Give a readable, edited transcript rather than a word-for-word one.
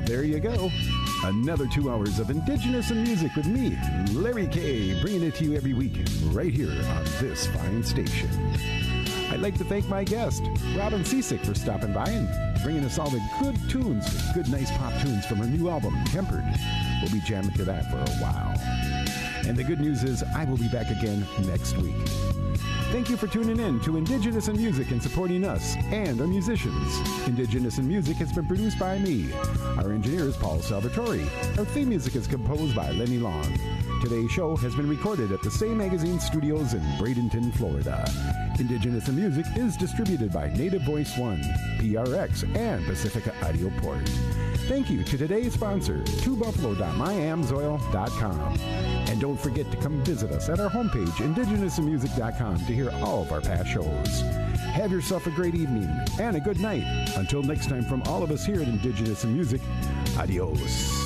There you go. Another 2 hours of Indigenous and music with me, Larry K, bringing it to you every week right here on this fine station. I'd like to thank my guest, Robin Cesic, for stopping by and bringing us all the good tunes, good nice pop tunes from her new album, Tempered. We'll be jamming to that for a while. And the good news is I will be back again next week. Thank you for tuning in to Indigenous in Music and supporting us and our musicians. Indigenous in Music has been produced by me. Our engineer is Paul Salvatore. Our theme music is composed by Lenny Long. Today's show has been recorded at the Say Magazine Studios in Bradenton, Florida. Indigenous in Music is distributed by Native Voice One, PRX, and Pacifica Audio Port. Thank you to today's sponsor, twobuffalo.myamsoil.com. And don't forget to come visit us at our homepage, indigenousinmusic.com, to hear all of our past shows. Have yourself a great evening and a good night. Until next time, from all of us here at Indigenous in Music, adios.